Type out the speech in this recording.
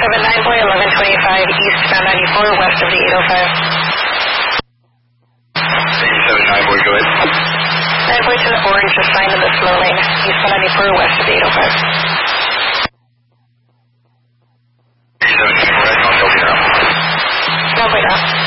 9 boy, 1125, eastbound 94, west of the 805. 9 boy, go ahead. 9 boy to the orange, just sign in the slow lane, eastbound 94, west of the 805. 9 boy, I'll help you now. 9 boy now.